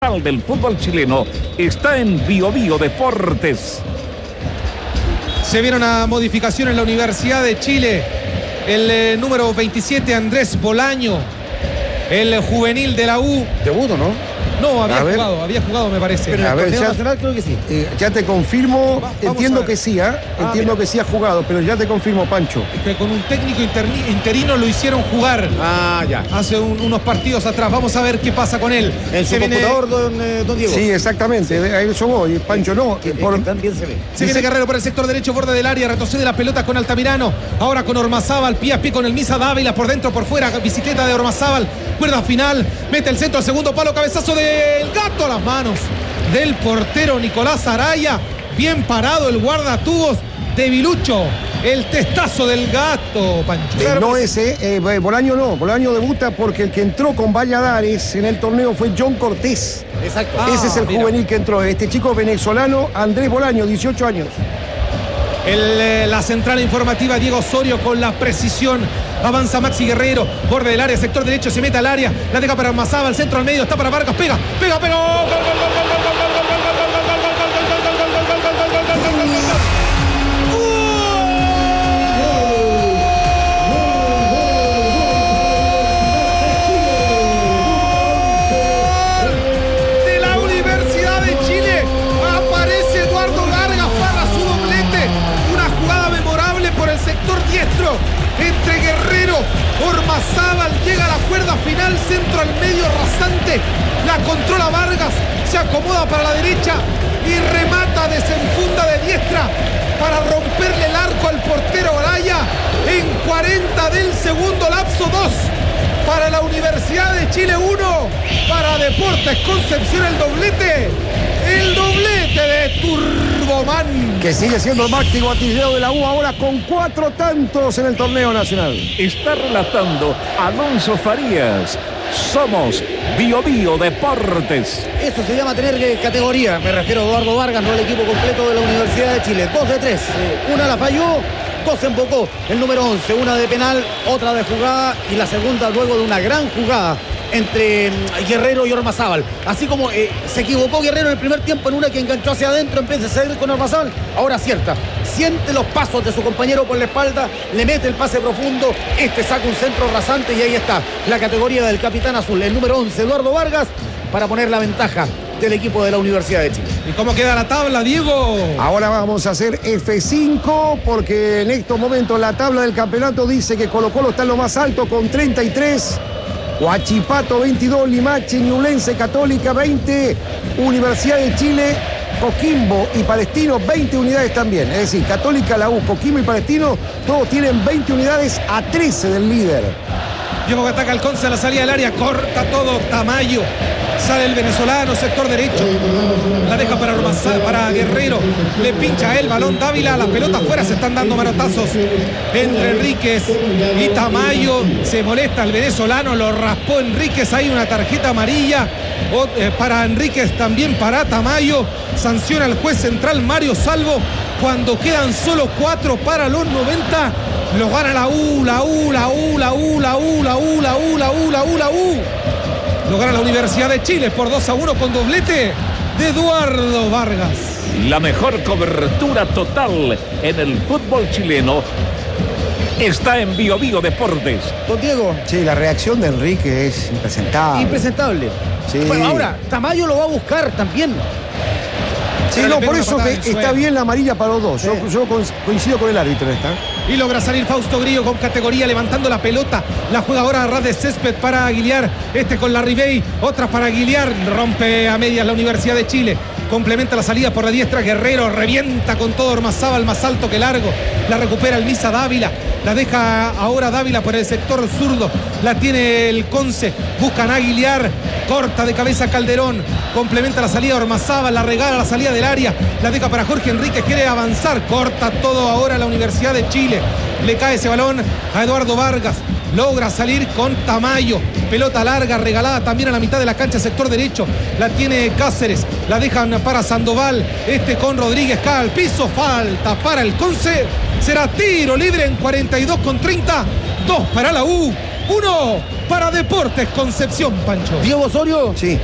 Del fútbol chileno está en Bio Bio Deportes. Se vieron a modificación en la Universidad de Chile. El número 27, Andrés Bolaño, el juvenil de la U. Debut, ¿no? No, había jugado me parece. Pero en el torneo nacional creo que sí. Ya te confirmo, entiendo que sí, entiendo que sí ha jugado, pero ya te confirmo, Pancho. Es que con un técnico interino lo hicieron jugar. Ya. Hace unos partidos atrás. Vamos a ver qué pasa con él. En su computador, don Diego. Sí, exactamente, a eso voy. Pancho no. También se ve. Se viene Guerrero por el sector derecho, borde del área, retrocede la pelota con Altamirano. Ahora con Ormazábal, pie a pie con el Misa Dávila, por dentro, por fuera, bicicleta de Ormazábal, cuerda final, mete el centro al segundo palo, cabezazo del Gato a las manos del portero Nicolás Araya. Bien parado el guardatubos de Vilucho. El testazo del Gato, Pancho. No ese, Bolaño no. Bolaño debuta porque el que entró con Valladares en el torneo fue John Cortés. Exacto. Ese es el juvenil que entró. Este chico venezolano, Andrés Bolaño, 18 años. La central informativa, Diego Osorio con la precisión. Avanza Maxi Guerrero, borde del área, sector derecho, se mete al área, la deja para Ormazábal, al centro, al medio, está para Vargas, pega, gol, de la Universidad de Chile. Aparece Eduardo Vargas para su doblete. Una jugada memorable por el sector diestro. Entre Guerrero, Ormazábal, llega a la cuerda final, centro al medio rasante, la controla Vargas, se acomoda para la derecha y remata, desenfunda de diestra para romperle el arco al portero Araya. En 40 del segundo lapso, 2 para la Universidad de Chile, 1 para Deportes Concepción. El doblete de Turboman, que sigue siendo el máximo artillero de la U ahora con 4 tantos en el torneo nacional. Está relatando Alonso Farías. Somos Bio Bio Deportes. Eso se llama tener categoría. Me refiero a Eduardo Vargas, no el equipo completo de la Universidad de Chile. 2 de 3. Una la falló, 2 embocó. El número 11, una de penal, otra de jugada y la segunda luego de una gran jugada entre Guerrero y Ormazábal. Así como se equivocó Guerrero en el primer tiempo en una que enganchó hacia adentro en vez de ceder con Ormazábal, ahora acierta. Siente los pasos de su compañero por la espalda, le mete el pase profundo, saca un centro rasante y ahí está la categoría del capitán azul, el número 11, Eduardo Vargas, para poner la ventaja del equipo de la Universidad de Chile. ¿Y cómo queda la tabla, Diego? Ahora vamos a hacer F5 porque en estos momentos la tabla del campeonato dice que Colo-Colo está en lo más alto con 33. Huachipato 22, Limache, Ñublense, Católica 20, Universidad de Chile, Coquimbo y Palestino 20 unidades también. Es decir, Católica, la U, Coquimbo y Palestino todos tienen 20 unidades a 13 del líder. Diego que ataca el Conce a la salida del área, corta todo Tamayo. Sale el venezolano, sector derecho. La deja para Guerrero. Le pincha el balón Dávila. Las pelotas fuera, se están dando manotazos entre Enríquez y Tamayo. Se molesta el venezolano, lo raspó Enríquez. Hay una tarjeta amarilla para Enríquez, también para Tamayo. Sanciona el juez central Mario Salvo cuando quedan solo 4 para los 90. Los gana la U. Lo gana la Universidad de Chile por 2-1 con doblete de Eduardo Vargas. La mejor cobertura total en el fútbol chileno está en Bio Bio Deportes. Don Diego. Sí, la reacción de Enrique es impresentable. Impresentable. Sí. Bueno, ahora, Tamayo lo va a buscar también. Sí, no, por eso que está bien la amarilla para los dos. Yo coincido con el árbitro en esta. Y logra salir Fausto Grillo con categoría, levantando la pelota. La juega ahora a ras de césped para Aguiliar. Con la Ribey, otra para Aguiliar. Rompe a medias la Universidad de Chile. Complementa la salida por la diestra. Guerrero revienta con todo Ormazábal, más alto que largo. La recupera el Misa Dávila. La deja ahora Dávila por el sector zurdo. La tiene el Conce. Buscan a Aguiliar. Corta de cabeza Calderón. Complementa la salida Ormazábal. La regala la salida del área. La deja para Jorge Enríquez. Quiere avanzar. Corta todo ahora la Universidad de Chile. Le cae ese balón a Eduardo Vargas. Logra salir con Tamayo. Pelota larga, regalada también a la mitad de la cancha, sector derecho. La tiene Cáceres. La dejan para Sandoval. Con Rodríguez cae al piso. Falta para el Conce. Será tiro libre en 42:30. 2 para la U. 1 para Deportes Concepción, Pancho. Diego Osorio. Sí.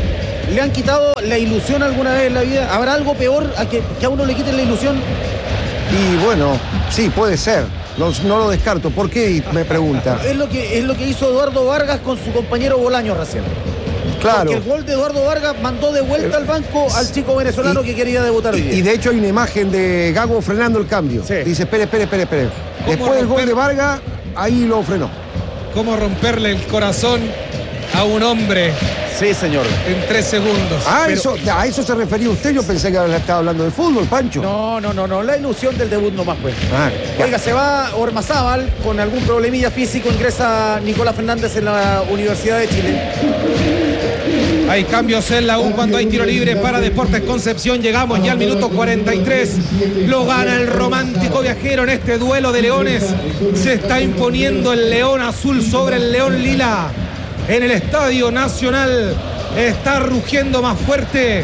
¿Le han quitado la ilusión alguna vez en la vida? ¿Habrá algo peor a que a uno le quiten la ilusión? Y bueno, sí, puede ser. No lo descarto. ¿Por qué? Me pregunta. Es lo que hizo Eduardo Vargas con su compañero Bolaños recién. Claro. Porque el gol de Eduardo Vargas mandó de vuelta al banco al chico venezolano que quería debutar hoy día. Y de hecho hay una imagen de Gago frenando el cambio. Sí. Dice, espere. Después del gol de Vargas, ahí lo frenó. ¿Cómo romperle el corazón a un hombre? Sí, señor. En 3 segundos. A eso se refería usted. Yo pensé que estaba hablando de fútbol, Pancho. No. La ilusión del debut nomás, pues. Oiga, se va Ormazábal con algún problemilla físico. Ingresa Nicolás Fernández en la Universidad de Chile. Hay cambios en la U cuando hay tiro libre para Deportes Concepción. Llegamos ya al minuto 43. Lo gana el romántico viajero en este duelo de leones. Se está imponiendo el león azul sobre el león lila. En el Estadio Nacional está rugiendo más fuerte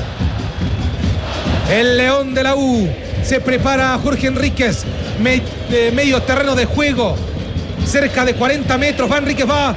el león de la U. Se prepara Jorge Enríquez, medio terreno de juego, cerca de 40 metros. Va Enríquez, va,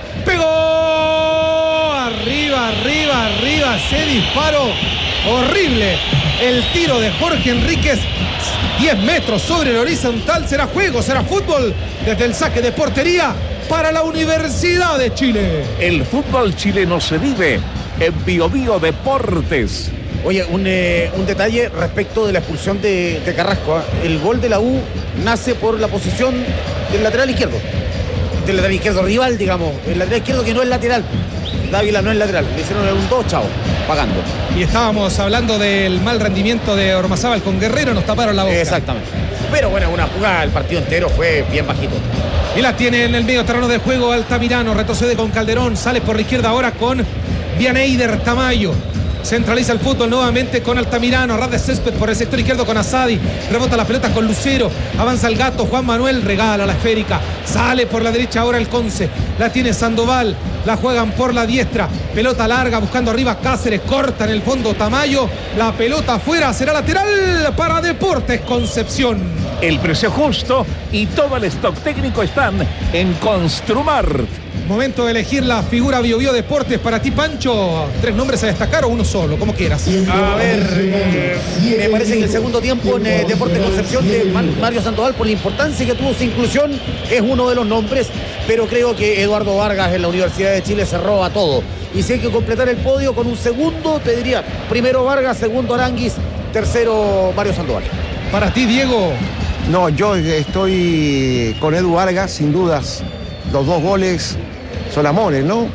pegó, arriba, ese disparo horrible. El tiro de Jorge Enríquez, 10 metros sobre el horizontal. Será juego, será fútbol desde el saque de portería para la Universidad de Chile. El fútbol chileno se vive en Bio Bio Deportes. Oye, un detalle respecto de la expulsión de Carrasco. El gol de la U nace por la posición del lateral izquierdo. Del lateral izquierdo rival, digamos. El lateral izquierdo que no es lateral. Dávila no es lateral. Le hicieron un 2, chao, pagando. Y estábamos hablando del mal rendimiento de Ormazábal con Guerrero. Nos taparon la boca. Exactamente. Pero bueno, una jugada, el partido entero fue bien bajito. Y la tiene en el medio terreno de juego Altamirano. Retrocede con Calderón. Sale por la izquierda ahora con Vianeider Tamayo. Centraliza el fútbol nuevamente con Altamirano. Ras de césped por el sector izquierdo con Asadi. Rebota la pelota con Lucero. Avanza el gato. Juan Manuel regala la esférica. Sale por la derecha ahora el Conce. La tiene Sandoval. La juegan por la diestra. Pelota larga buscando arriba Cáceres. Corta en el fondo Tamayo. La pelota afuera. Será lateral para Deportes Concepción. El precio justo y todo el stock técnico están en Construmart. Momento de elegir la figura Bio Bio Deportes para ti, Pancho. 3 nombres a destacar o uno solo, como quieras. A ver, me parece que el segundo tiempo en Deportes Concepción de Mario Sandoval, por la importancia que tuvo su inclusión, es uno de los nombres, pero creo que Eduardo Vargas en la Universidad de Chile se roba todo. Y si hay que completar el podio con un segundo, te diría, primero Vargas, segundo Aranguis, tercero Mario Sandoval. Para ti, Diego. No, yo estoy con Edu Vargas, sin dudas. Los 2 goles son amores, ¿no?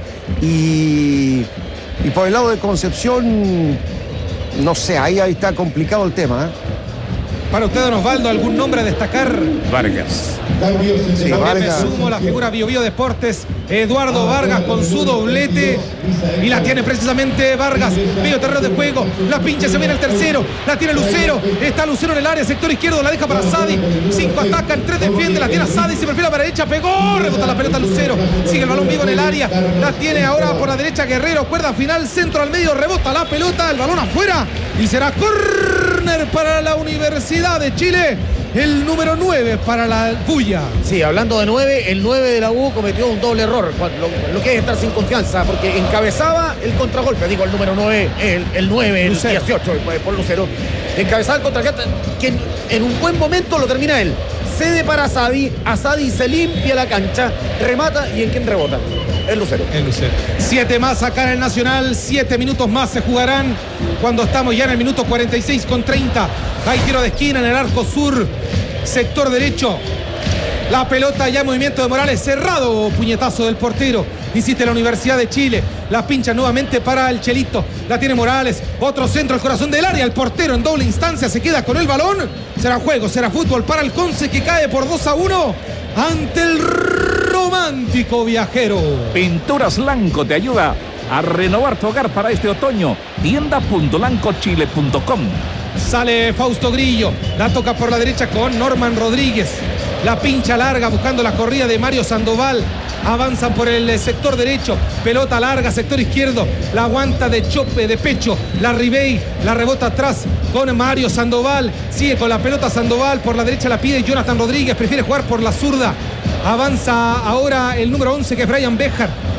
Y por el lado de Concepción, no sé, ahí está complicado el tema, ¿eh? Para usted, don Osvaldo, ¿algún nombre a destacar? Vargas. Sí, También Vargas. me sumo la figura Bio Bio Deportes, Eduardo Vargas con su doblete. Y la tiene precisamente Vargas, medio terreno de juego. La pincha, se viene el tercero. La tiene Lucero. Está Lucero en el área, sector izquierdo. La deja para Sadi. 5 atacan, 3 defienden. La tiene Sadi, se perfila para la derecha. Pegó, rebota la pelota Lucero. Sigue el balón vivo en el área. La tiene ahora por la derecha Guerrero. Cuerda final, centro al medio. Rebota la pelota. El balón afuera. Y será córner para la Universidad de Chile. El número 9 para la Bulla. Sí, hablando de 9, el 9 de la U cometió un doble error, lo que es estar sin confianza, porque encabezaba el contragolpe, digo, el número 9, el 9, el 18 por Lucero, encabezaba el contragolpe, que en un buen momento lo termina él. Cede para Asadi se limpia la cancha, remata, y ¿en quién rebota? El Lucero. 7 más acá en el Nacional, 7 minutos más se jugarán cuando estamos ya en el minuto 46 con 30. Hay tiro de esquina en el arco sur, sector derecho. La pelota ya en movimiento de Morales, cerrado, puñetazo del portero. Insiste la Universidad de Chile, la pincha nuevamente para el Chelito. La tiene Morales, otro centro al corazón del área. El portero en doble instancia se queda con el balón. Será juego, será fútbol para el Conce, que cae por 2-1 ante el romántico viajero. Pinturas Lanco te ayuda a renovar tu hogar para este otoño. Tienda.lancochile.com. Sale Fausto Grillo, la toca por la derecha con Norman Rodríguez. La pincha larga buscando la corrida de Mario Sandoval. Avanzan por el sector derecho. Pelota larga, sector izquierdo. La aguanta de chope, de pecho. La Ribey, la rebota atrás con Mario Sandoval. Sigue con la pelota Sandoval. Por la derecha la pide Jonathan Rodríguez. Prefiere jugar por la zurda. Avanza ahora el número 11, que es Brian Bejar.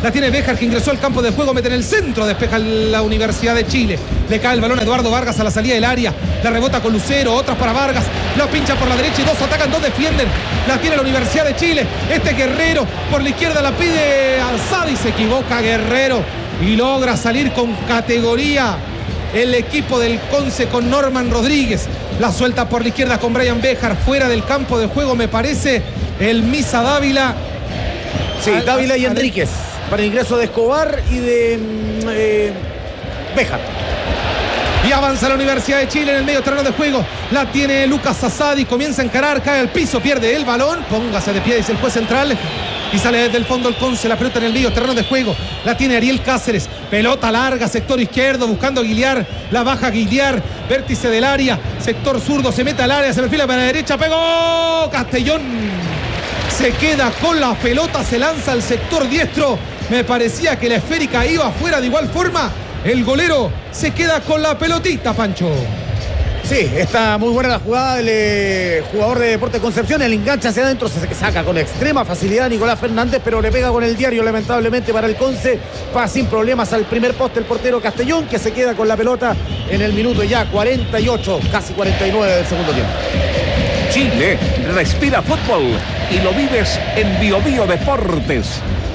La tiene Béjar, que ingresó al campo de juego, mete en el centro, despeja la Universidad de Chile. Le cae el balón a Eduardo Vargas a la salida del área. La rebota con Lucero, otras para Vargas. La pincha por la derecha y dos atacan, dos defienden. La tiene la Universidad de Chile. Guerrero por la izquierda la pide Alzada y se equivoca Guerrero. Y logra salir con categoría el equipo del Conce con Norman Rodríguez. La suelta por la izquierda con Brian Béjar. Fuera del campo de juego, me parece, el Misa Dávila. Sí, Dávila y Enríquez. Para el ingreso de Escobar y de Béjar. Y avanza la Universidad de Chile en el medio terreno de juego. La tiene Lucas Asadi. Comienza a encarar, cae al piso, pierde el balón. Póngase de pie, dice el juez central. Y sale desde el fondo el Conce. La pelota en el medio terreno de juego. La tiene Ariel Cáceres. Pelota larga, sector izquierdo, buscando a Guiliar. La baja Guiliar. Vértice del área. Sector zurdo, se mete al área, se perfila para la derecha. Pegó Castellón. Se queda con la pelota, se lanza al sector diestro. Me parecía que la esférica iba afuera. De igual forma, el golero se queda con la pelotita, Pancho. Sí, está muy buena la jugada del jugador de Deportes Concepción. El enganche hacia adentro, se saca con extrema facilidad Nicolás Fernández, pero le pega con el diario, lamentablemente, para el Conce. Va sin problemas al primer poste el portero Castellón, que se queda con la pelota en el minuto ya 48, casi 49 del segundo tiempo. Chile respira fútbol y lo vives en Bio Bio Deportes.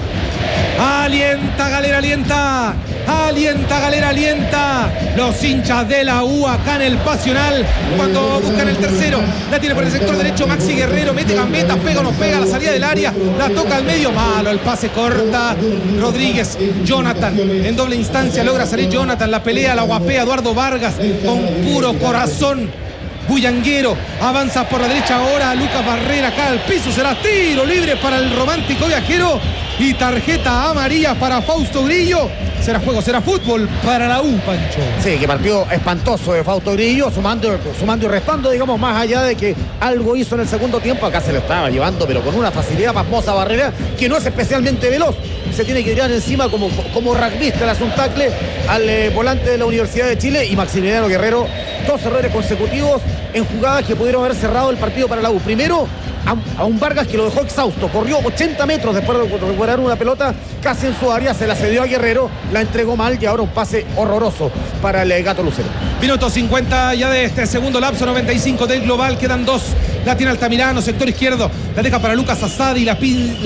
Alienta Galera, alienta. Alienta Galera, alienta. Los hinchas de la U acá en el Pasional. Cuando buscan el tercero. La tiene por el sector derecho Maxi Guerrero. Mete gambetas, pega o no pega a la salida del área. La toca al medio. Malo el pase, corta Rodríguez. Jonathan en doble instancia logra salir Jonathan. La pelea, la guapea Eduardo Vargas con puro corazón. Bullanguero avanza por la derecha ahora. Lucas Barrera acá al piso. Será tiro libre para el romántico viajero. Y tarjeta amarilla para Fausto Grillo. Será juego, será fútbol para la U, Pancho. Sí, que partido espantoso de Fausto Grillo, sumando y restando, digamos, más allá de que algo hizo en el segundo tiempo. Acá se lo estaba llevando, pero con una facilidad pasmosa Barrera, que no es especialmente veloz. Se tiene que tirar encima como rugbyista, le hace un tackle al volante de la Universidad de Chile. Y Maximiliano Guerrero, dos errores consecutivos en jugadas que pudieron haber cerrado el partido para la U. Primero, a un Vargas que lo dejó exhausto, corrió 80 metros después de recuperar una pelota casi en su área, se la cedió a Guerrero, la entregó mal y ahora un pase horroroso para el Gato Lucero. Minuto 50 ya de este segundo lapso, 95 del global, quedan dos. La tiene Altamirano, sector izquierdo, la deja para Lucas Asadi, la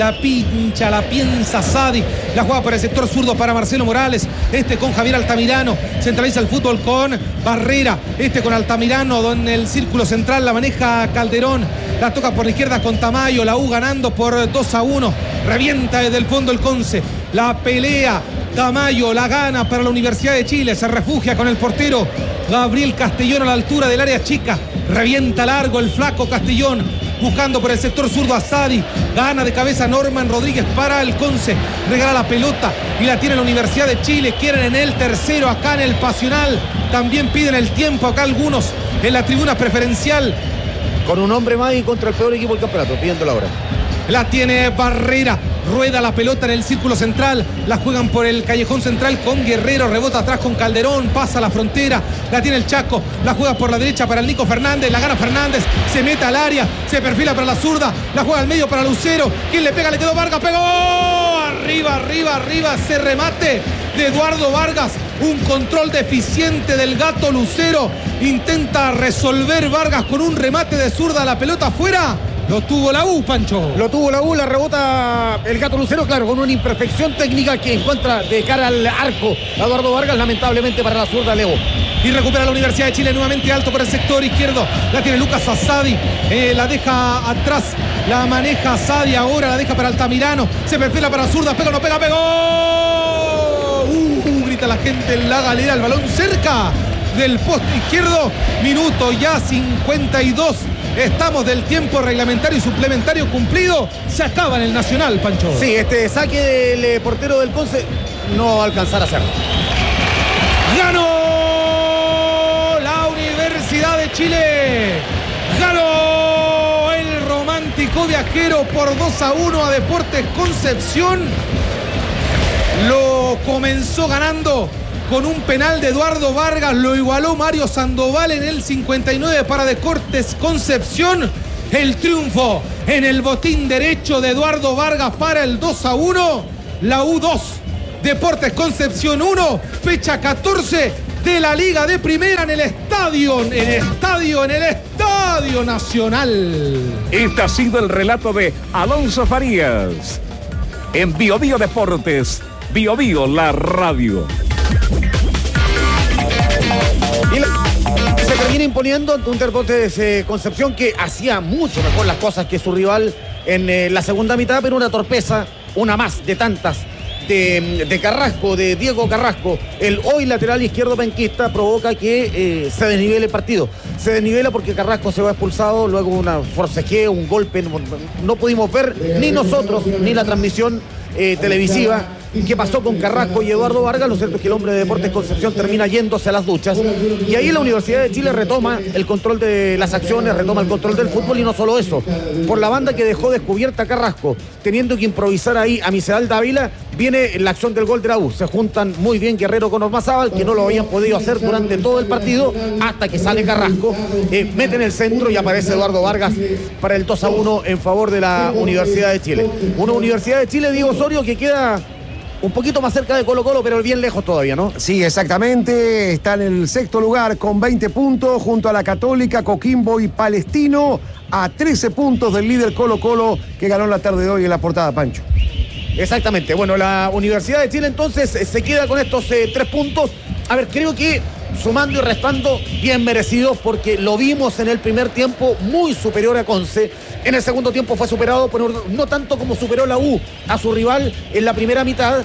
piensa Asadi, la juega por el sector zurdo para Marcelo Morales, con Javier Altamirano, centraliza el fútbol con Barrera, con Altamirano, donde el círculo central la maneja Calderón, la toca por la izquierda con Tamayo, la U ganando por 2-1, revienta desde el fondo el Conce, la pelea Tamayo, la gana para la Universidad de Chile, se refugia con el portero Gabriel Castellón a la altura del área chica, revienta largo el flaco Castellón, buscando por el sector zurdo a Sadi, gana de cabeza Norman Rodríguez para el Conce, regala la pelota y la tiene la Universidad de Chile, quieren en el tercero acá en el Pasional, también piden el tiempo acá algunos en la tribuna preferencial. Con un hombre más y contra el peor equipo del campeonato, pidiendo la hora. La tiene Barrera, rueda la pelota en el círculo central, la juegan por el callejón central con Guerrero, rebota atrás con Calderón, pasa la frontera, la tiene el Chaco, la juega por la derecha para el Nico Fernández, la gana Fernández, se mete al área, se perfila para la zurda, la juega al medio para Lucero, quien le pega, le quedó Vargas, pegó, arriba, ese remate de Eduardo Vargas, un control deficiente del Gato Lucero, intenta resolver Vargas con un remate de zurda, la pelota afuera. Lo tuvo la U, Pancho. Lo tuvo la U, la rebota el Gato Lucero, claro, con una imperfección técnica que encuentra de cara al arco a Eduardo Vargas, lamentablemente para la zurda Leo. Y recupera la Universidad de Chile nuevamente alto por el sector izquierdo. La tiene Lucas Asadi, la deja atrás, la maneja Asadi ahora, la deja para Altamirano. Se perfila para zurda, pega o no pega, pegó. Grita la gente en la galera, el balón cerca del poste izquierdo. Minuto ya 52. Estamos del tiempo reglamentario y suplementario cumplido. Se acaba en el Nacional, Pancho. Sí, este saque del portero del Conce no va a alcanzar a hacerlo. ¡Ganó la Universidad de Chile! ¡Ganó el romántico viajero por 2-1 a Deportes Concepción! Lo comenzó ganando con un penal de Eduardo Vargas, lo igualó Mario Sandoval en el 59 para Deportes Concepción. El triunfo en el botín derecho de Eduardo Vargas para el 2-1. la U2. Deportes Concepción 1, fecha 14 de la Liga de Primera en el Estadio Nacional. Este ha sido el relato de Alonso Farías. En Bio Bio Deportes, Bio Bio, la radio. Y se termina imponiendo ante un Deportes Concepción que hacía mucho mejor las cosas que su rival en la segunda mitad, pero una torpeza, una más de tantas, de Carrasco, de Diego Carrasco, el hoy lateral izquierdo penquista, provoca que se desnivele el partido. Se desnivela porque Carrasco se va expulsado, luego una forcejeo, un golpe, no pudimos ver ni nosotros ni la transmisión televisiva qué pasó con Carrasco y Eduardo Vargas. Lo cierto es que el hombre de Deportes Concepción termina yéndose a las duchas, y ahí la Universidad de Chile retoma el control de las acciones, retoma el control del fútbol, y no solo eso, por la banda que dejó descubierta Carrasco, teniendo que improvisar ahí a Misael Dávila, viene la acción del gol de la U. Se juntan muy bien Guerrero con Ormazábal, que no lo habían podido hacer durante todo el partido, hasta que sale Carrasco, mete en el centro y aparece Eduardo Vargas para el 2-1 en favor de la Universidad de Chile. Una Universidad de Chile, Diego Osorio, que queda un poquito más cerca de Colo-Colo, pero bien lejos todavía, ¿no? Sí, exactamente. Está en el sexto lugar con 20 puntos, junto a la Católica, Coquimbo y Palestino, a 13 puntos del líder Colo-Colo, que ganó la tarde de hoy en la portada, Pancho. Exactamente. Bueno, la Universidad de Chile entonces se queda con estos 3 puntos. A ver, creo que sumando y restando, bien merecidos, porque lo vimos en el primer tiempo muy superior a Conce. En el segundo tiempo fue superado, pero no tanto como superó la U a su rival en la primera mitad,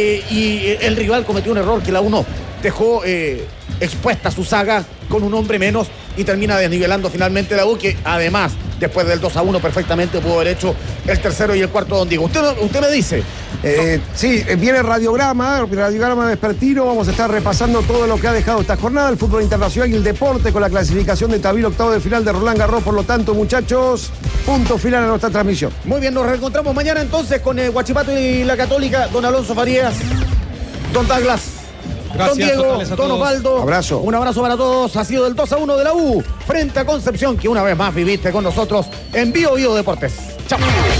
y el rival cometió un error que la U no. Dejó expuesta su saga con un hombre menos y termina desnivelando finalmente la U, que además, después del 2-1, perfectamente pudo haber hecho el tercero y el cuarto, don Diego. Usted me dice. Sí, viene radiograma vespertino. Vamos a estar repasando todo lo que ha dejado esta jornada, el fútbol internacional y el deporte, con la clasificación de Tabilo, octavo de final de Roland Garros. Por lo tanto, muchachos, punto final a nuestra transmisión. Muy bien, nos reencontramos mañana entonces con Huachipato y la Católica. Don Alonso Farías, don Douglas, gracias, don Diego, don Osvaldo. Abrazo. Un abrazo para todos. Ha sido el 2-1 de la U frente a Concepción, que una vez más viviste con nosotros en Bio Bio Deportes. Chao.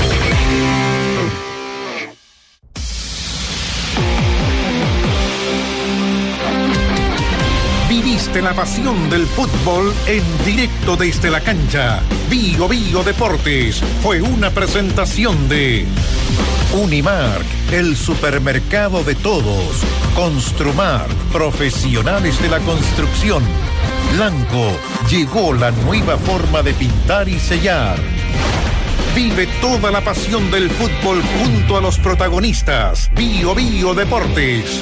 Viviste la pasión del fútbol en directo desde la cancha. Bio Bio Deportes fue una presentación de Unimark, el supermercado de todos. Construmar, profesionales de la construcción. Blanco, llegó la nueva forma de pintar y sellar. Vive toda la pasión del fútbol junto a los protagonistas. Bio Bio Deportes.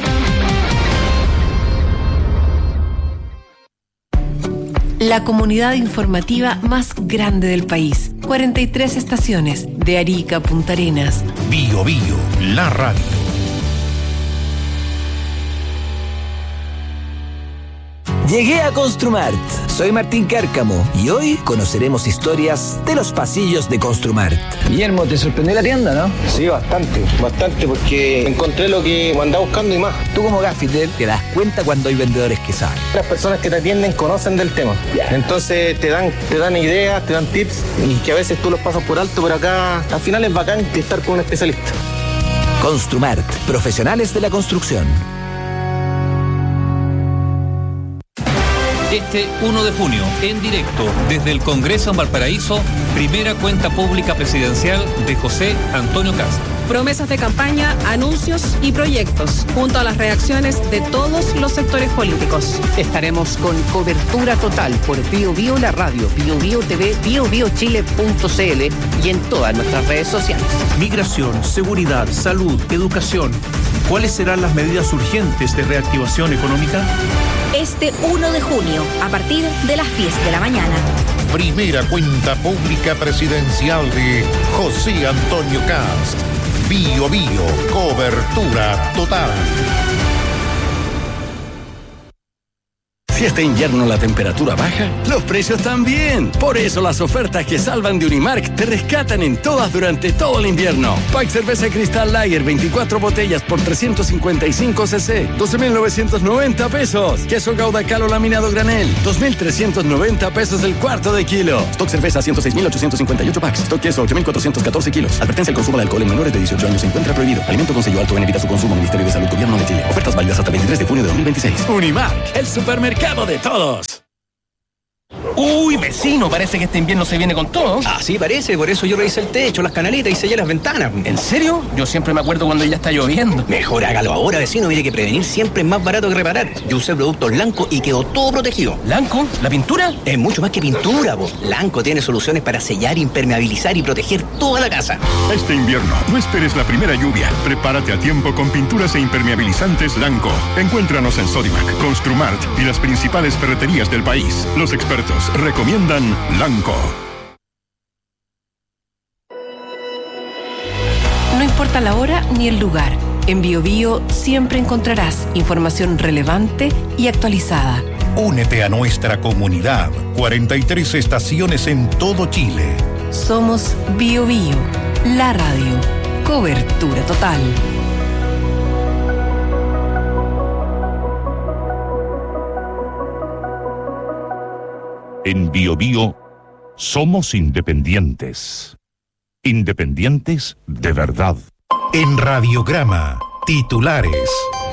La comunidad informativa más grande del país. 43 estaciones, de Arica a Punta Arenas. Bio Bio, la radio. Llegué a Construmart. Soy Martín Cárcamo y hoy conoceremos historias de los pasillos de Construmart. Guillermo, ¿te sorprendió la tienda, no? Sí, bastante, porque encontré lo que andaba buscando y más. Tú como gaffiter te das cuenta cuando hay vendedores que saben. Las personas que te atienden conocen del tema. Entonces te dan ideas, te dan tips, y que a veces tú los pasas por alto, pero acá al final es bacán estar con un especialista. Construmart, profesionales de la construcción. Este 1 de junio, en directo, desde el Congreso en Valparaíso, primera cuenta pública presidencial de José Antonio Kast. Promesas de campaña, anuncios y proyectos, junto a las reacciones de todos los sectores políticos. Estaremos con cobertura total por Bio Bio la radio, Bio Bio TV, biobiochile.cl y en todas nuestras redes sociales. Migración, seguridad, salud, educación. ¿Cuáles serán las medidas urgentes de reactivación económica? Este 1 de junio, a partir de las 10 de la mañana. Primera cuenta pública presidencial de José Antonio Kast. Bio Bio, cobertura total. Si este invierno la temperatura baja, los precios también. Por eso las ofertas que salvan de Unimark te rescatan en todas durante todo el invierno. Pack cerveza Cristal Lager, 24 botellas por 355 cc, 12.990 pesos. Queso Gouda Calo laminado granel, 2.390 pesos el cuarto de kilo. Stock cerveza 106.858 packs. Stock queso 8.414 kilos. Advertencia: el consumo de alcohol en menores de 18 años se encuentra prohibido. Alimento con sello alto en evita su consumo. Ministerio de Salud, Gobierno de Chile. Ofertas válidas hasta el 23 de junio de 2026. Unimark, el supermercado de todos. Uy, vecino, parece que este invierno se viene con todo. Así parece, por eso yo revisé el techo, las canaletas y sellé las ventanas. ¿En serio? Yo siempre me acuerdo cuando ya está lloviendo. Mejor hágalo ahora, vecino, mire que prevenir siempre es más barato que reparar. Yo usé productos Lanco y quedó todo protegido. ¿Lanco? ¿La pintura? Es mucho más que pintura, po. Lanco tiene soluciones para sellar, impermeabilizar y proteger toda la casa. Este invierno, no esperes la primera lluvia. Prepárate a tiempo con pinturas e impermeabilizantes Lanco. Encuéntranos en Sodimac, Construmart y las principales ferreterías del país. Los expertos recomiendan Lanco. No importa la hora ni el lugar. En BioBio siempre encontrarás información relevante y actualizada. Únete a nuestra comunidad. 43 estaciones en todo Chile. Somos BioBio, la radio. Cobertura total. En BioBio somos independientes. Independientes de verdad. En Radiograma, titulares.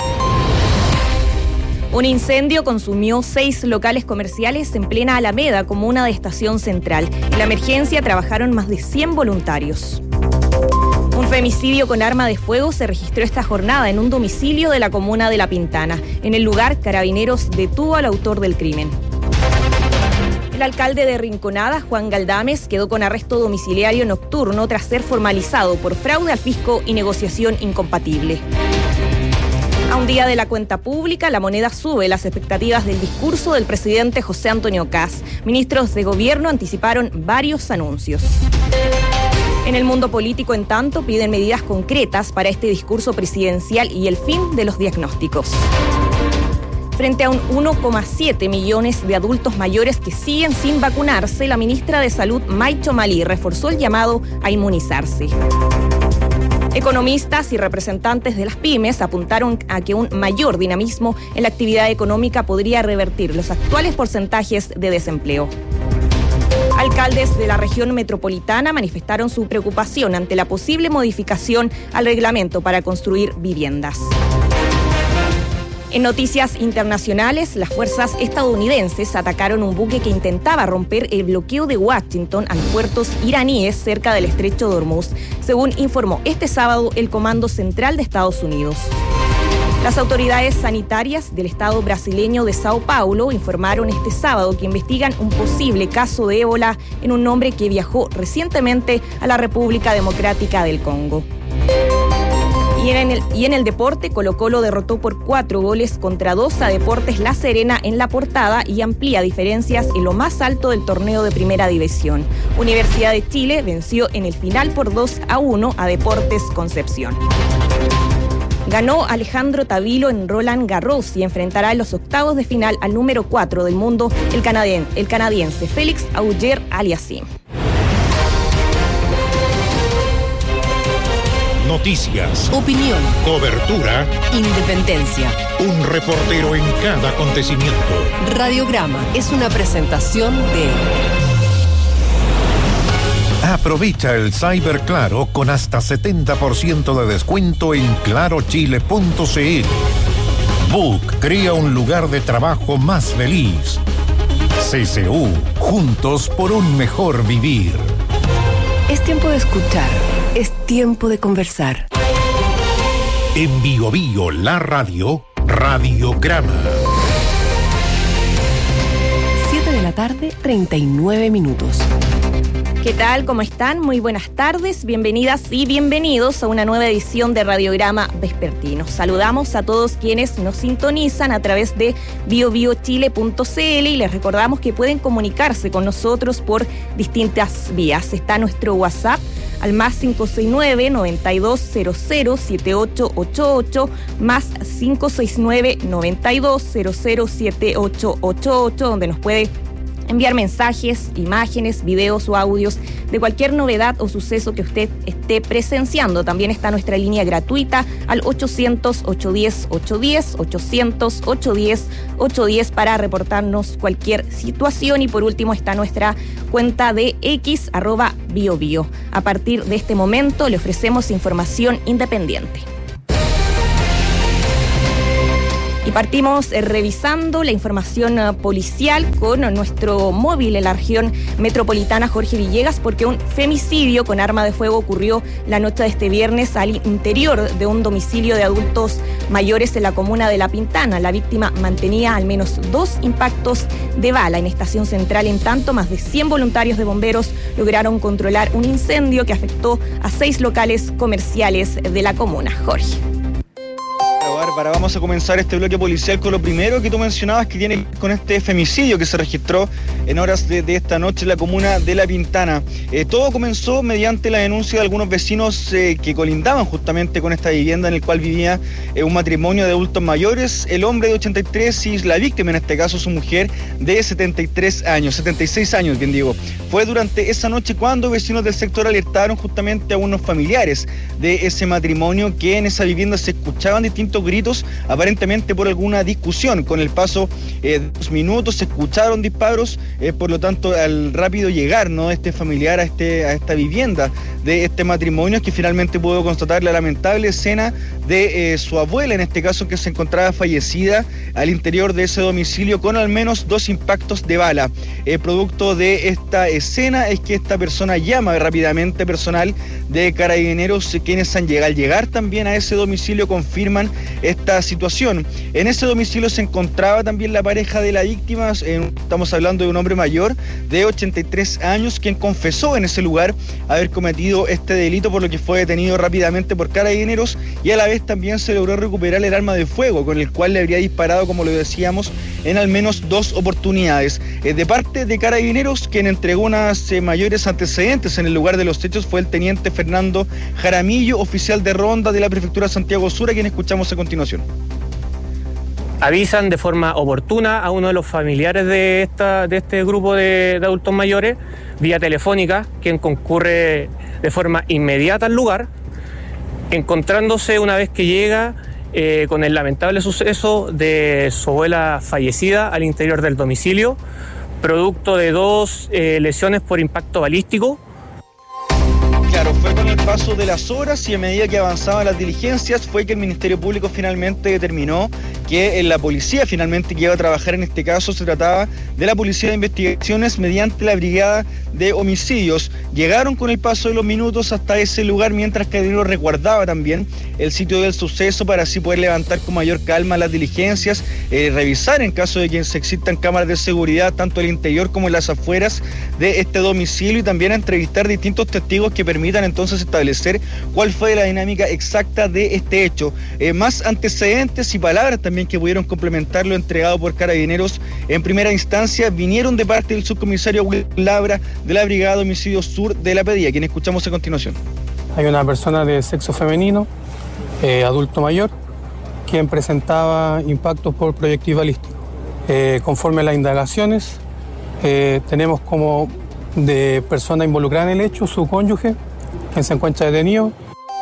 Un incendio consumió 6 locales comerciales en plena Alameda, comuna de Estación Central. En la emergencia trabajaron más de 100 voluntarios. Un femicidio con arma de fuego se registró esta jornada en un domicilio de la comuna de La Pintana. En el lugar, Carabineros detuvo al autor del crimen. El alcalde de Rinconada, Juan Galdames, quedó con arresto domiciliario nocturno tras ser formalizado por fraude al fisco y negociación incompatible. A un día de la cuenta pública, La Moneda sube las expectativas del discurso del presidente José Antonio Kast. Ministros de gobierno anticiparon varios anuncios. En el mundo político, en tanto, piden medidas concretas para este discurso presidencial y el fin de los diagnósticos. Frente a un 1,7 millones de adultos mayores que siguen sin vacunarse, la ministra de Salud, Maicho Malí, reforzó el llamado a inmunizarse. Economistas y representantes de las pymes apuntaron a que un mayor dinamismo en la actividad económica podría revertir los actuales porcentajes de desempleo. Alcaldes de la región metropolitana manifestaron su preocupación ante la posible modificación al reglamento para construir viviendas. En noticias internacionales, las fuerzas estadounidenses atacaron un buque que intentaba romper el bloqueo de Washington a los puertos iraníes cerca del estrecho de Hormuz, según informó este sábado el Comando Central de Estados Unidos. Las autoridades sanitarias del estado brasileño de Sao Paulo informaron este sábado que investigan un posible caso de ébola en un hombre que viajó recientemente a la República Democrática del Congo. Y en el deporte, Colo-Colo derrotó por 4-2 a Deportes La Serena en La Portada y amplía diferencias en lo más alto del torneo de Primera División. Universidad de Chile venció en el final por 2-1 a Deportes Concepción. Ganó Alejandro Tavilo en Roland Garros y enfrentará en los octavos de final al número 4 del mundo, el canadiense Félix Auger-Aliassime. Noticias, opinión, cobertura, independencia. Un reportero en cada acontecimiento. Radiograma es una presentación de... Aprovecha el Cyber Claro con hasta 70% de descuento en clarochile.cl. Book crea un lugar de trabajo más feliz. CCU, juntos por un mejor vivir. Es tiempo de escuchar. Es tiempo de conversar. En BioBio, la radio, Radiograma. 7 de la tarde, 39 minutos. ¿Qué tal? ¿Cómo están? Muy buenas tardes, bienvenidas y bienvenidos a una nueva edición de Radiograma Vespertino. Saludamos a todos quienes nos sintonizan a través de biobiochile.cl y les recordamos que pueden comunicarse con nosotros por distintas vías. Está nuestro WhatsApp al más 569-9200-7888, más 569-9200-7888, donde nos puede enviar mensajes, imágenes, videos o audios de cualquier novedad o suceso que usted esté presenciando. También está nuestra línea gratuita al 800-810-810, 800-810-810 para reportarnos cualquier situación. Y por último está nuestra cuenta de X, @biobio. A partir de este momento le ofrecemos información independiente. Y partimos revisando la información policial con nuestro móvil en la región metropolitana, Jorge Villegas, porque un femicidio con arma de fuego ocurrió la noche de este viernes al interior de un domicilio de adultos mayores en la comuna de La Pintana. La víctima mantenía al menos 2 impactos de bala en Estación Central. En tanto, más de 100 voluntarios de bomberos lograron controlar un incendio que afectó a 6 locales comerciales de la comuna. Jorge. Bárbara, vamos a comenzar este bloque policial con lo primero que tú mencionabas, que tiene con este femicidio que se registró en horas de esta noche en la comuna de La Pintana. Todo comenzó mediante la denuncia de algunos vecinos que colindaban justamente con esta vivienda en el cual vivía un matrimonio de adultos mayores, el hombre de 83 y la víctima, en este caso su mujer, de 76 años, bien digo. Fue durante esa noche cuando vecinos del sector alertaron justamente a unos familiares de ese matrimonio que en esa vivienda se escuchaban distintos gritos, aparentemente por alguna discusión. Con el paso de 2 minutos se escucharon disparos, por lo tanto al rápido llegar, ¿no?, este familiar a esta vivienda de este matrimonio, es que finalmente pudo constatar la lamentable escena de su abuela, en este caso, que se encontraba fallecida al interior de ese domicilio con al menos 2 impactos de bala. Producto de esta escena es que esta persona llama rápidamente personal de Carabineros, quienes al llegar también a ese domicilio confirman esta situación. En ese domicilio se encontraba también la pareja de la víctima, estamos hablando de un hombre mayor de 83 años, quien confesó en ese lugar haber cometido este delito, por lo que fue detenido rápidamente por Carabineros, y a la vez también se logró recuperar el arma de fuego con el cual le habría disparado, como lo decíamos, en al menos 2 oportunidades. De parte de Carabineros, quien entregó unas mayores antecedentes en el lugar de los hechos fue el teniente Fernando Jaramillo, oficial de ronda de la Prefectura Santiago Sur, a quien escuchamos a continuación. Avisan de forma oportuna a uno de los familiares de este grupo de adultos mayores, vía telefónica, quien concurre de forma inmediata al lugar, encontrándose una vez que llega con el lamentable suceso de su abuela fallecida al interior del domicilio, producto de 2 lesiones por impacto balístico. Claro, fue con el paso de las horas y a medida que avanzaban las diligencias fue que el Ministerio Público finalmente determinó que la policía finalmente que iba a trabajar en este caso se trataba de la Policía de Investigaciones mediante la Brigada de Homicidios. Llegaron con el paso de los minutos hasta ese lugar mientras Carabineros resguardaba también el sitio del suceso para así poder levantar con mayor calma las diligencias, revisar en caso de que existan cámaras de seguridad tanto en el interior como en las afueras de este domicilio y también entrevistar distintos testigos que permitan entonces establecer cuál fue la dinámica exacta de este hecho. Más antecedentes y palabras también que pudieron complementar lo entregado por Carabineros en primera instancia vinieron de parte del subcomisario Will Labra de la Brigada de Homicidios Sur de la PDI, a quien escuchamos a continuación. Hay una persona de sexo femenino, adulto mayor, quien presentaba impactos por proyectil balístico. Conforme a las indagaciones, tenemos como de persona involucrada en el hecho su cónyuge, quien se encuentra detenido.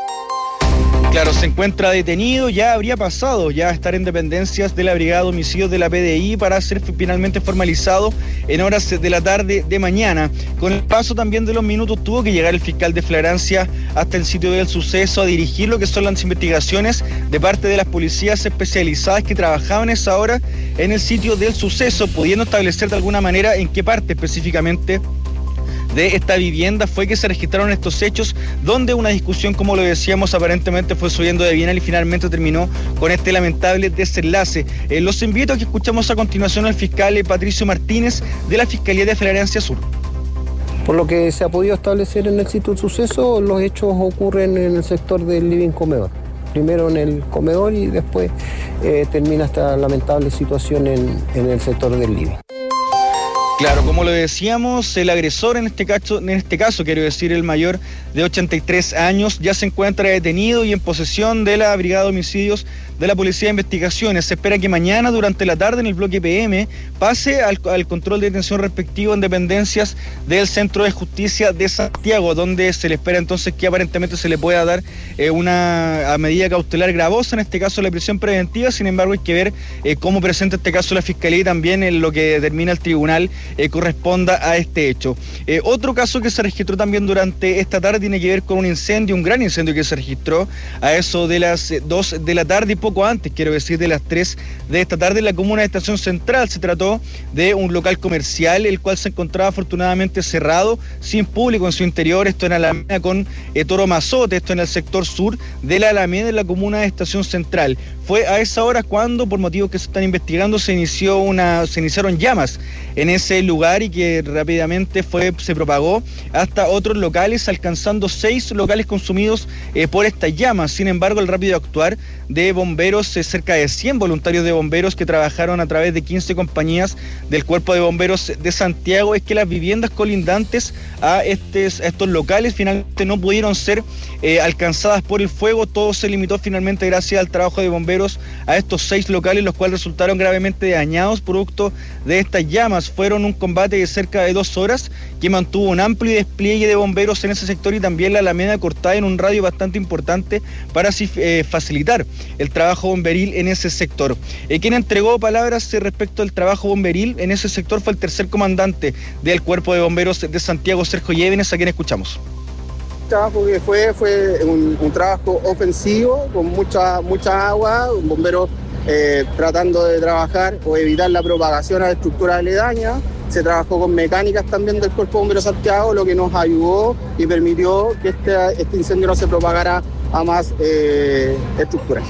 Claro, se encuentra detenido, ya habría pasado ya a estar en dependencias de la Brigada de Homicidios de la PDI para ser finalmente formalizado en horas de la tarde de mañana. Con el paso también de los minutos tuvo que llegar el fiscal de flagrancia hasta el sitio del suceso a dirigir lo que son las investigaciones de parte de las policías especializadas que trabajaban esa hora en el sitio del suceso, pudiendo establecer de alguna manera en qué parte específicamente de esta vivienda fue que se registraron estos hechos, donde una discusión, como lo decíamos, aparentemente fue subiendo de bienal y finalmente terminó con este lamentable desenlace. Los invito a que escuchemos a continuación al fiscal Patricio Martínez de la Fiscalía de Flagrancia Sur. Por lo que se ha podido establecer en el sitio del suceso, los hechos ocurren en el sector del living comedor. Primero en el comedor y después termina esta lamentable situación en el sector del living. Claro, como lo decíamos, el agresor en este caso, quiero decir, el mayor de 83 años, ya se encuentra detenido y en posesión de la Brigada de Homicidios de la Policía de Investigaciones. Se espera que mañana, durante la tarde, en el bloque PM, pase al control de detención respectivo en dependencias del Centro de Justicia de Santiago, donde se le espera entonces que aparentemente se le pueda dar una medida cautelar gravosa, en este caso la prisión preventiva. Sin embargo, hay que ver cómo presenta este caso la Fiscalía y también en lo que determina el tribunal corresponda a este hecho. Otro caso que se registró también durante esta tarde tiene que ver con un gran incendio que se registró a eso de las 2 de la tarde y poco antes, quiero decir, de las 3 de esta tarde en la comuna de Estación Central. Se trató de un local comercial, el cual se encontraba afortunadamente cerrado, sin público en su interior. Esto en Alameda con Toro Mazote, esto en el sector sur de la Alameda, en la comuna de Estación Central. Fue a esa hora cuando, por motivos que se están investigando, se iniciaron llamas en ese lugar y que rápidamente se propagó hasta otros locales, alcanzando 6 locales consumidos por estas llamas. Sin embargo, el rápido actuar de bomberos, cerca de 100 voluntarios de bomberos que trabajaron a través de 15 compañías del Cuerpo de Bomberos de Santiago, es que las viviendas colindantes a estos locales finalmente no pudieron ser alcanzadas por el fuego. Todo se limitó finalmente gracias al trabajo de bomberos a estos 6 locales, los cuales resultaron gravemente dañados producto de estas llamas. Fueron un combate de cerca de 2 horas que mantuvo un amplio despliegue de bomberos en ese sector y también la Alameda cortada en un radio bastante importante para así facilitar el trabajo bomberil en ese sector. Quien entregó palabras respecto al trabajo bomberil en ese sector fue el tercer comandante del Cuerpo de Bomberos de Santiago, Sergio Llévenes, a quien escuchamos. Trabajo que fue un trabajo ofensivo con mucha agua, bomberos tratando de trabajar o evitar la propagación a estructuras aledañas. Se trabajó con mecánicas también del Cuerpo de Bomberos de Santiago, lo que nos ayudó y permitió que este incendio no se propagara a más estructuras.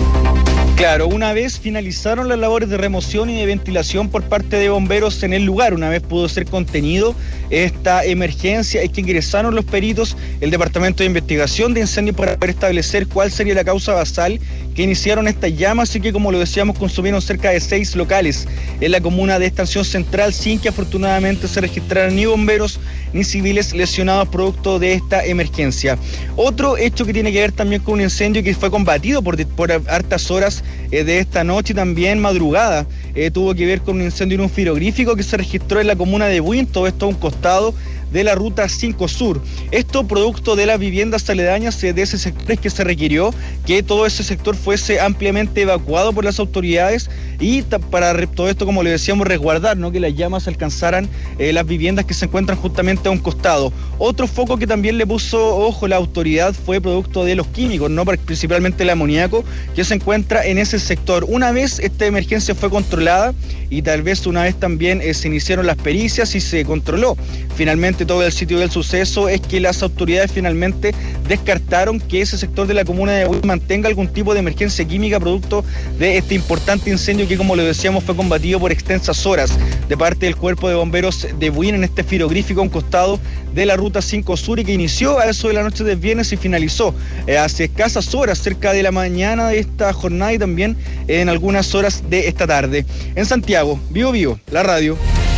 Claro, una vez finalizaron las labores de remoción y de ventilación por parte de bomberos en el lugar, una vez pudo ser contenido esta emergencia, es que ingresaron los peritos, el Departamento de Investigación de Incendios, para poder establecer cuál sería la causa basal que iniciaron estas llamas, y que, como lo decíamos, consumieron cerca de 6 locales en la comuna de Estación Central, sin que afortunadamente se registraran ni bomberos ni civiles lesionados producto de esta emergencia. Otro hecho que tiene que ver también con un incendio que fue combatido por hartas horas de esta noche y también madrugada, tuvo que ver con un incendio en un frigorífico que se registró en la comuna de Buin, todo esto a un costado de la ruta 5 Sur. Esto producto de las viviendas aledañas de ese sector, es que se requirió que todo ese sector fuese ampliamente evacuado por las autoridades y para todo esto, como le decíamos, resguardar, ¿no?, que las llamas alcanzaran las viviendas que se encuentran justamente a un costado. Otro foco que también le puso ojo la autoridad fue producto de los químicos, ¿no?, principalmente el amoníaco que se encuentra en ese sector. Una vez esta emergencia fue controlada y tal vez una vez también se iniciaron las pericias y se controló finalmente todo el sitio del suceso, es que las autoridades finalmente descartaron que ese sector de la comuna de Buin mantenga algún tipo de emergencia química producto de este importante incendio que, como lo decíamos, fue combatido por extensas horas de parte del Cuerpo de Bomberos de Buin en este frigorífico a un costado de la ruta 5 Sur, y que inició a eso de la noche del viernes y finalizó hace escasas horas, cerca de la mañana de esta jornada y también en algunas horas de esta tarde. En Santiago, Vivo, la radio.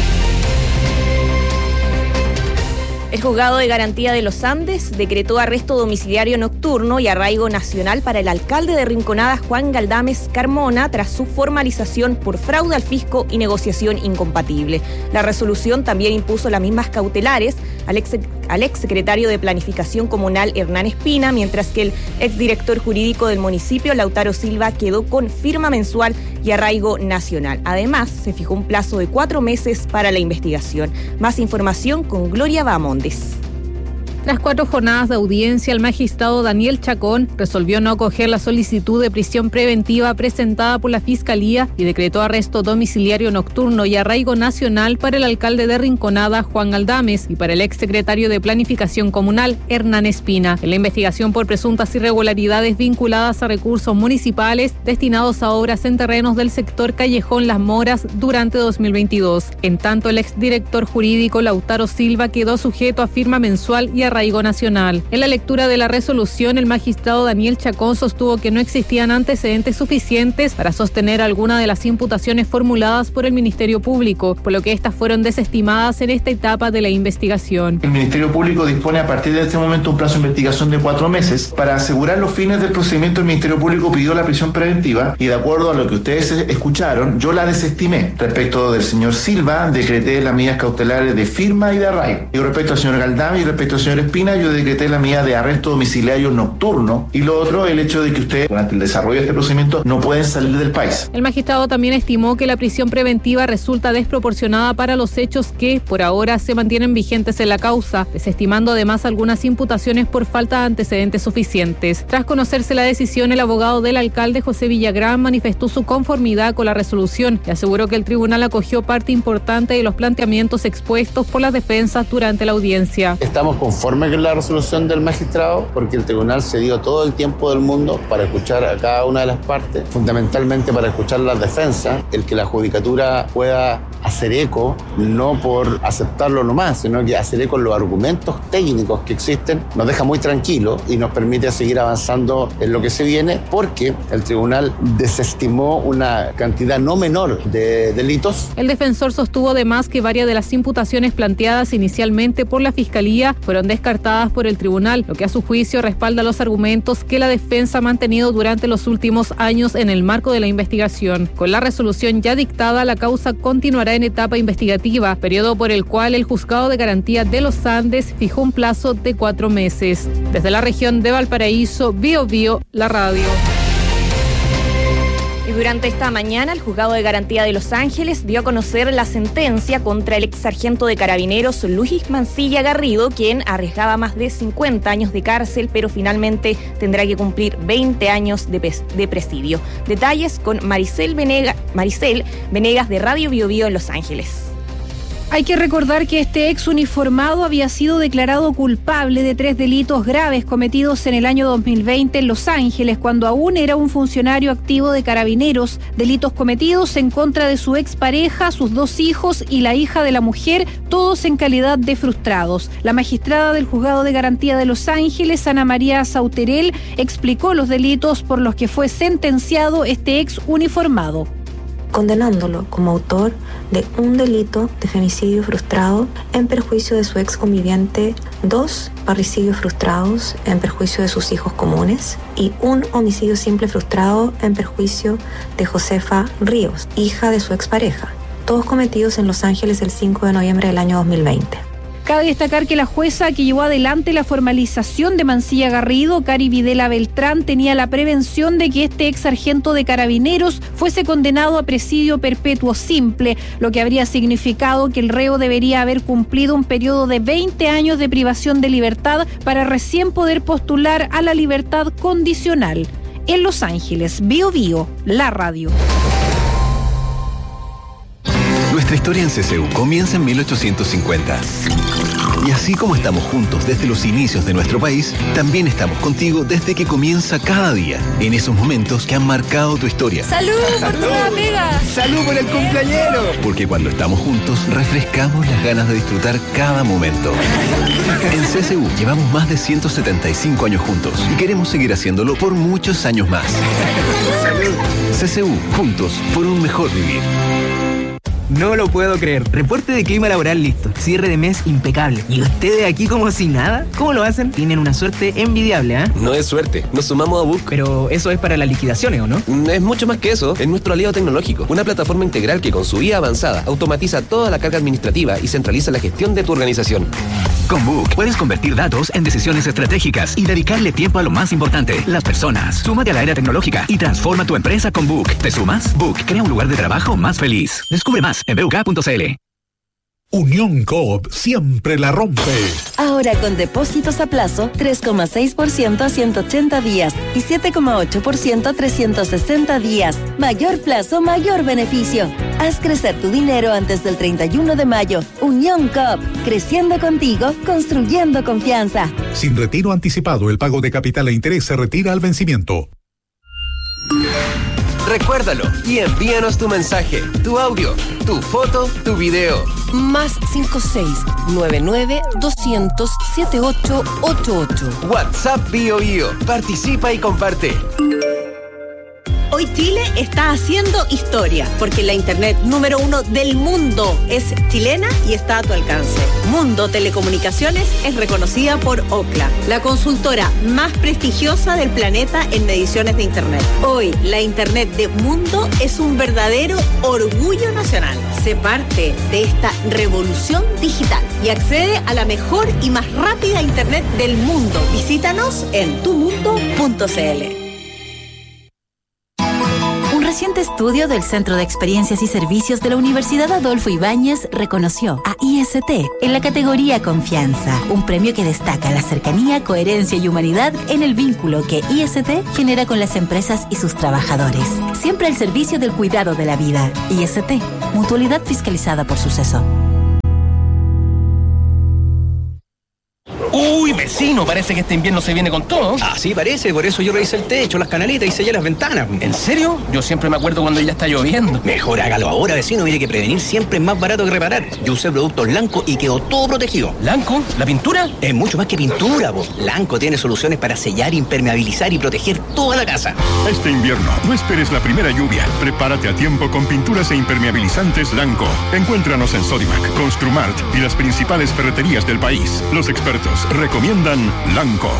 El Juzgado de Garantía de los Andes decretó arresto domiciliario nocturno y arraigo nacional para el alcalde de Rinconada, Juan Galdames Carmona, tras su formalización por fraude al fisco y negociación incompatible. La resolución también impuso las mismas cautelares al exsecretario de Planificación Comunal, Hernán Espina, mientras que el exdirector jurídico del municipio, Lautaro Silva, quedó con firma mensual y arraigo nacional. Además, se fijó un plazo de 4 meses para la investigación. Más información con Gloria Bamondes. Tras 4 jornadas de audiencia, el magistrado Daniel Chacón resolvió no acoger la solicitud de prisión preventiva presentada por la Fiscalía y decretó arresto domiciliario nocturno y arraigo nacional para el alcalde de Rinconada, Juan Galdames, y para el exsecretario de Planificación Comunal, Hernán Espina, en la investigación por presuntas irregularidades vinculadas a recursos municipales destinados a obras en terrenos del sector Callejón Las Moras durante 2022. En tanto, el exdirector jurídico Lautaro Silva quedó sujeto a firma mensual y arraigo nacional. En la lectura de la resolución, el magistrado Daniel Chacón sostuvo que no existían antecedentes suficientes para sostener alguna de las imputaciones formuladas por el Ministerio Público, por lo que estas fueron desestimadas en esta etapa de la investigación. El Ministerio Público dispone a partir de este momento un plazo de investigación de 4 meses. Para asegurar los fines del procedimiento, el Ministerio Público pidió la prisión preventiva y, de acuerdo a lo que ustedes escucharon, yo la desestimé. Respecto del señor Silva, decreté las medidas cautelares de firma y de arraigo. Y respecto al señor Galdame y respecto al señor Espina, yo decreté la medida de arresto domiciliario nocturno. Y lo otro, el hecho de que ustedes, durante el desarrollo de este procedimiento, no pueden salir del país. El magistrado también estimó que la prisión preventiva resulta desproporcionada para los hechos que, por ahora, se mantienen vigentes en la causa, desestimando además algunas imputaciones por falta de antecedentes suficientes. Tras conocerse la decisión, el abogado del alcalde, José Villagrán, manifestó su conformidad con la resolución y aseguró que el tribunal acogió parte importante de los planteamientos expuestos por las defensas durante la audiencia. Estamos conformes con la resolución del magistrado porque el tribunal se dio todo el tiempo del mundo para escuchar a cada una de las partes, fundamentalmente para escuchar las defensas, el que la judicatura pueda hacer eco, no por aceptarlo nomás, sino que hacer eco en los argumentos técnicos que existen, nos deja muy tranquilos y nos permite seguir avanzando en lo que se viene, porque el tribunal desestimó una cantidad no menor de delitos. El defensor sostuvo además que varias de las imputaciones planteadas inicialmente por la Fiscalía fueron descartadas por el tribunal, lo que a su juicio respalda los argumentos que la defensa ha mantenido durante los últimos años en el marco de la investigación. Con la resolución ya dictada, la causa continuará en etapa investigativa, periodo por el cual el Juzgado de Garantía de los Andes fijó un plazo de 4 meses. Desde la región de Valparaíso, Biobío, la radio. Y durante esta mañana, el Juzgado de Garantía de Los Ángeles dio a conocer la sentencia contra el ex sargento de Carabineros Luis Mancilla Garrido, quien arriesgaba más de 50 años de cárcel, pero finalmente tendrá que cumplir 20 años de presidio. Detalles con Maricel Venegas de Radio Biobío en Los Ángeles. Hay que recordar que este ex uniformado había sido declarado culpable de 3 delitos graves cometidos en el año 2020 en Los Ángeles, cuando aún era un funcionario activo de Carabineros. Delitos cometidos en contra de su expareja, sus 2 hijos y la hija de la mujer, todos en calidad de frustrados. La magistrada del Juzgado de Garantía de Los Ángeles, Ana María Sauterel, explicó los delitos por los que fue sentenciado este ex uniformado, condenándolo como autor de un delito de femicidio frustrado en perjuicio de su ex conviviente, 2 parricidios frustrados en perjuicio de sus hijos comunes y 1 homicidio simple frustrado en perjuicio de Josefa Ríos, hija de su expareja, todos cometidos en Los Ángeles el 5 de noviembre del año 2020. Cabe destacar que la jueza que llevó adelante la formalización de Mancilla Garrido, Cari Videla Beltrán, tenía la prevención de que este ex sargento de Carabineros fuese condenado a presidio perpetuo simple, lo que habría significado que el reo debería haber cumplido un periodo de 20 años de privación de libertad para recién poder postular a la libertad condicional. En Los Ángeles, Biobío, la radio. Nuestra historia en CCU comienza en 1850. Y así como estamos juntos desde los inicios de nuestro país, también estamos contigo desde que comienza cada día, en esos momentos que han marcado tu historia. ¡Salud por tu nueva pega! ¡Salud por el cumpleañero! Porque cuando estamos juntos, refrescamos las ganas de disfrutar cada momento. En CCU llevamos más de 175 años juntos y queremos seguir haciéndolo por muchos años más. ¡Salud! CCU, juntos por un mejor vivir. No lo puedo creer. Reporte de clima laboral listo. Cierre de mes impecable. ¿Y ustedes aquí como si nada? ¿Cómo lo hacen? Tienen una suerte envidiable, ¿eh? No es suerte. Nos sumamos a Book. Pero eso es para las liquidaciones, ¿o no? Es mucho más que eso. Es nuestro aliado tecnológico. Una plataforma integral que con su IA avanzada automatiza toda la carga administrativa y centraliza la gestión de tu organización. Con Book puedes convertir datos en decisiones estratégicas y dedicarle tiempo a lo más importante, las personas. Súmate a la era tecnológica y transforma tu empresa con Book. ¿Te sumas? Book crea un lugar de trabajo más feliz. Descubre más en buk.cl. Unión Coop siempre la rompe. Ahora con depósitos a plazo 3,6% a 180 días y 7,8% a 360 días. Mayor plazo, mayor beneficio. Haz crecer tu dinero antes del 31 de mayo. Unión Coop, creciendo contigo, construyendo confianza. Sin retiro anticipado, el pago de capital e interés se retira al vencimiento. Recuérdalo y envíanos tu mensaje, tu audio, tu foto, tu video. Más 56-99-200-7888. WhatsApp Bio Bio. Participa y comparte. Hoy Chile está haciendo historia, porque la internet número 1 del mundo es chilena y está a tu alcance. Mundo Telecomunicaciones es reconocida por Ookla, la consultora más prestigiosa del planeta en mediciones de internet. Hoy, la internet de Mundo es un verdadero orgullo nacional. Sé parte de esta revolución digital y accede a la mejor y más rápida internet del mundo. Visítanos en tumundo.cl. Un reciente estudio del Centro de Experiencias y Servicios de la Universidad Adolfo Ibáñez reconoció a IST en la categoría Confianza, un premio que destaca la cercanía, coherencia y humanidad en el vínculo que IST genera con las empresas y sus trabajadores. Siempre al servicio del cuidado de la vida. IST, mutualidad fiscalizada por Suceso. Uy, vecino, parece que este invierno se viene con todo. Así parece, por eso yo revisé el techo, las canaletas y sellé las ventanas. ¿En serio? Yo siempre me acuerdo cuando ya está lloviendo. Mejor hágalo ahora, vecino. Mire que prevenir siempre es más barato que reparar. Yo usé productos Lanco y quedó todo protegido. ¿Lanco? ¿La pintura? Es mucho más que pintura, po. Lanco tiene soluciones para sellar, impermeabilizar y proteger toda la casa. Este invierno, no esperes la primera lluvia. Prepárate a tiempo con pinturas e impermeabilizantes Lanco. Encuéntranos en Sodimac, Construmart y las principales ferreterías del país. Los expertos recomiendan Lanco.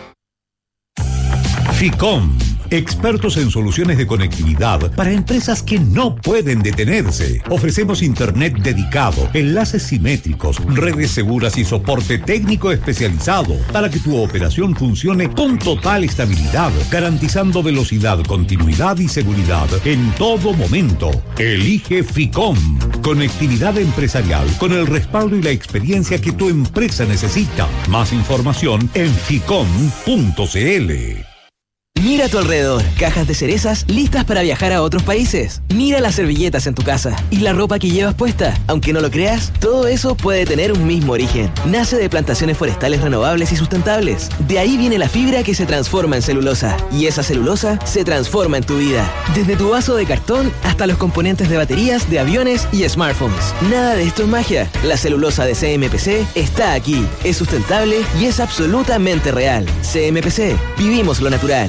FICOM, expertos en soluciones de conectividad para empresas que no pueden detenerse. Ofrecemos internet dedicado, enlaces simétricos, redes seguras y soporte técnico especializado para que tu operación funcione con total estabilidad, garantizando velocidad, continuidad y seguridad en todo momento. Elige FICOM, conectividad empresarial con el respaldo y la experiencia que tu empresa necesita. Más información en ficom.cl. Mira a tu alrededor, cajas de cerezas listas para viajar a otros países. Mira las servilletas en tu casa y la ropa que llevas puesta. Aunque no lo creas, todo eso puede tener un mismo origen. Nace de plantaciones forestales renovables y sustentables. De ahí viene la fibra que se transforma en celulosa. Y esa celulosa se transforma en tu vida. Desde tu vaso de cartón hasta los componentes de baterías, de aviones y smartphones. Nada de esto es magia. La celulosa de CMPC está aquí. Es sustentable y es absolutamente real. CMPC, vivimos lo natural.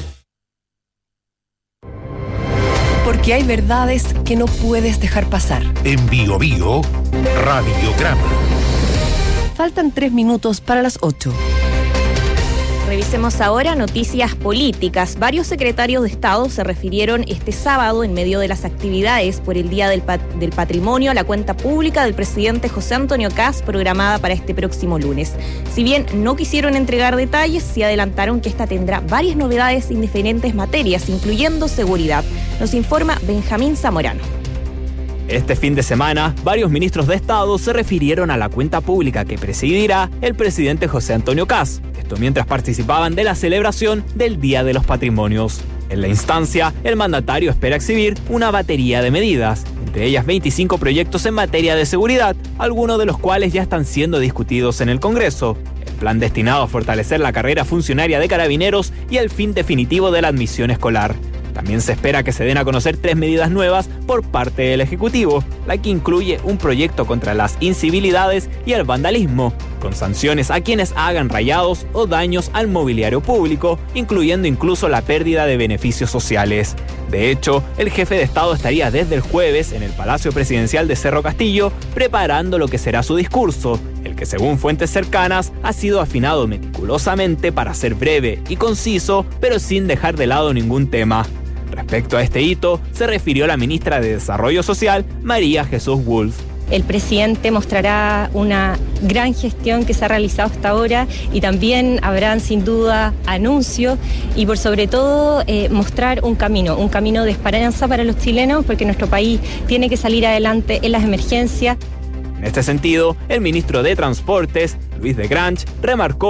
Porque hay verdades que no puedes dejar pasar. En Bio Bio, Radiograma. Faltan 3 minutos para las 8. Revisemos ahora noticias políticas. Varios secretarios de Estado se refirieron este sábado en medio de las actividades por el Día del Patrimonio a la cuenta pública del presidente José Antonio Kast programada para este próximo lunes. Si bien no quisieron entregar detalles, sí adelantaron que esta tendrá varias novedades en diferentes materias, incluyendo seguridad. Nos informa Benjamín Zamorano. Este fin de semana, varios ministros de Estado se refirieron a la cuenta pública que presidirá el presidente José Antonio Kast. Esto mientras participaban de la celebración del Día de los Patrimonios. En la instancia, el mandatario espera exhibir una batería de medidas, entre ellas 25 proyectos en materia de seguridad, algunos de los cuales ya están siendo discutidos en el Congreso. El plan destinado a fortalecer la carrera funcionaria de carabineros y el fin definitivo de la admisión escolar. También se espera que se den a conocer 3 medidas nuevas por parte del Ejecutivo, la que incluye un proyecto contra las incivilidades y el vandalismo, con sanciones a quienes hagan rayados o daños al mobiliario público, incluyendo incluso la pérdida de beneficios sociales. De hecho, el jefe de Estado estaría desde el jueves en el Palacio Presidencial de Cerro Castillo preparando lo que será su discurso, el que según fuentes cercanas ha sido afinado meticulosamente para ser breve y conciso, pero sin dejar de lado ningún tema. Respecto a este hito, se refirió la ministra de Desarrollo Social, María Jesús Wolf. El presidente mostrará una gran gestión que se ha realizado hasta ahora y también habrán sin duda anuncios y por sobre todo mostrar un camino de esperanza para los chilenos porque nuestro país tiene que salir adelante en las emergencias. En este sentido, el ministro de Transportes, Luis de Grange, remarcó en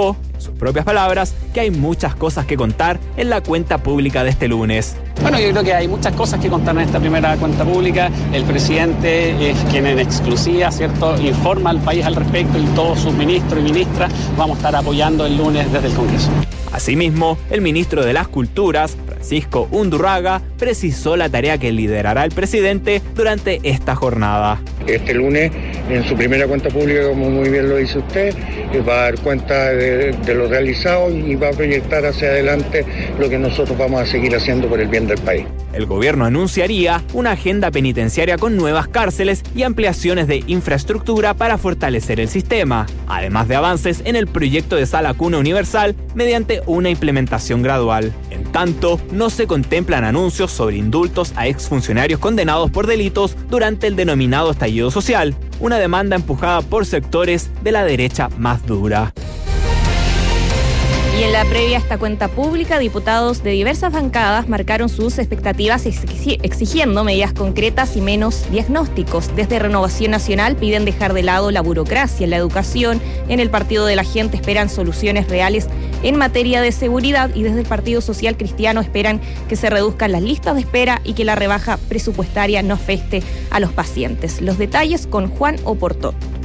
sus propias palabras, que hay muchas cosas que contar en la cuenta pública de este lunes. Bueno, yo creo que hay muchas cosas que contar en esta primera cuenta pública. El presidente es quien en exclusiva, ¿cierto?, informa al país al respecto, y todos sus ministros y ministras vamos a estar apoyando el lunes desde el Congreso. Asimismo, el ministro de las Culturas, Francisco Undurraga, precisó la tarea que liderará el presidente durante esta jornada. Este lunes, en su primera cuenta pública, como muy bien lo dice usted, va a dar cuenta de lo realizado y va a proyectar hacia adelante lo que nosotros vamos a seguir haciendo por el bien del país. El gobierno anunciaría una agenda penitenciaria con nuevas cárceles y ampliaciones de infraestructura para fortalecer el sistema, además de avances en el proyecto de sala cuna universal mediante una implementación gradual. En tanto, no se contemplan anuncios sobre indultos a exfuncionarios condenados por delitos durante el denominado estallido social, una demanda empujada por sectores de la derecha más dura. Y en la previa a esta cuenta pública, diputados de diversas bancadas marcaron sus expectativas exigiendo medidas concretas y menos diagnósticos. Desde Renovación Nacional piden dejar de lado la burocracia en la educación. En el Partido de la Gente esperan soluciones reales en materia de seguridad, y desde el Partido Social Cristiano esperan que se reduzcan las listas de espera y que la rebaja presupuestaria no afecte a los pacientes. Los detalles con Juan Oporto.